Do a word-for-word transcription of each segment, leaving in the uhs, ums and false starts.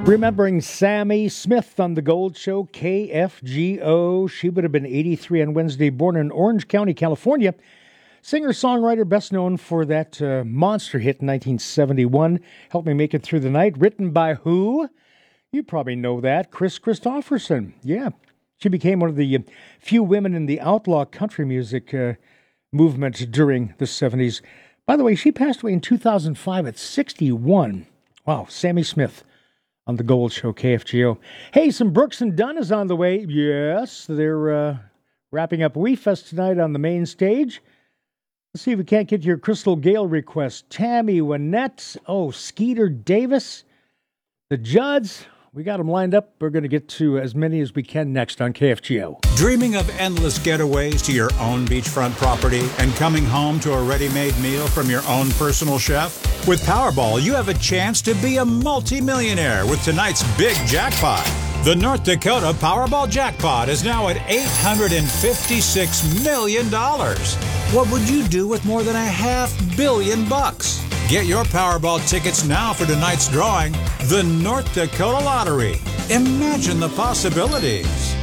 Remembering Sammy Smith on the Gold Show, K F G O. She would have been eighty-three on Wednesday, born in Orange County, California. Singer-songwriter, best known for that uh, monster hit in nineteen seventy-one, Help Me Make It Through the Night, written by who? You probably know that, Chris Christopherson. Yeah, she became one of the uh, few women in the outlaw country music uh, movement during the seventies. By the way, she passed away in two thousand five at sixty-one. Wow, Sammy Smith on the Gold Show, K F G O. Hey, some Brooks and Dunn is on the way. Yes, they're uh, wrapping up Wee Fest tonight on the main stage. Let's see if we can't get your Crystal Gale request. Tammy Wynette. Oh, Skeeter Davis. The Judds. We got them lined up. We're going to get to as many as we can next on K F G O. Dreaming of endless getaways to your own beachfront property and coming home to a ready-made meal from your own personal chef? With Powerball, you have a chance to be a multimillionaire with tonight's big jackpot. The North Dakota Powerball jackpot is now at eight hundred fifty-six million dollars. What would you do with more than a half billion bucks? Get your Powerball tickets now for tonight's drawing, the North Dakota Lottery. Imagine the possibilities.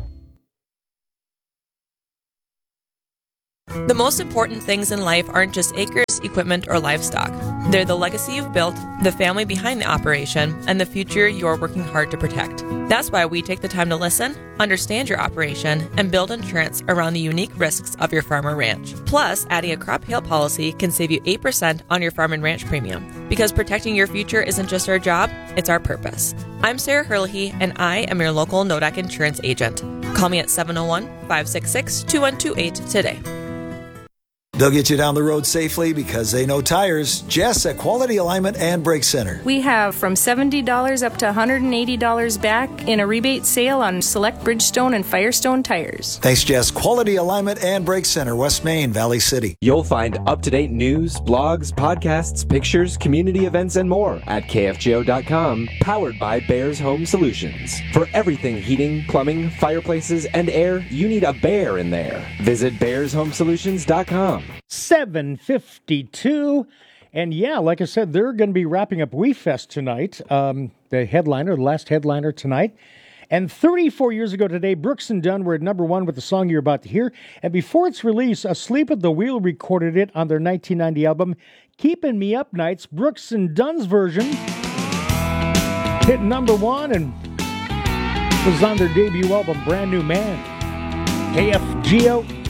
The most important things in life aren't just acres, equipment, or livestock. They're the legacy you've built, the family behind the operation, and the future you're working hard to protect. That's why we take the time to listen, understand your operation, and build insurance around the unique risks of your farm or ranch. Plus, adding a crop hail policy can save you eight percent on your farm and ranch premium. Because protecting your future isn't just our job, it's our purpose. I'm Sarah Herlihy, and I am your local Nodak insurance agent. Call me at seven oh one, five six six, two one two eight today. They'll get you down the road safely because they know tires. Jess at Quality Alignment and Brake Center. We have from seventy dollars up to one hundred eighty dollars back in a rebate sale on select Bridgestone and Firestone tires. Thanks, Jess. Quality Alignment and Brake Center, West Main, Valley City. You'll find up-to-date news, blogs, podcasts, pictures, community events, and more at K F G O dot com, powered by Bears Home Solutions. For everything heating, plumbing, fireplaces, and air, you need a bear in there. Visit Bears Home Solutions dot com. seven fifty-two. And yeah, like I said, they're going to be wrapping up Wee Fest tonight. Um, the headliner, the last headliner tonight. And thirty-four years ago today, Brooks and Dunn were at number one with the song you're about to hear. And before its release, Asleep at the Wheel recorded it on their nineteen ninety album, Keeping Me Up Nights. Brooks and Dunn's version hit number one and was on their debut album, Brand New Man. K F G O.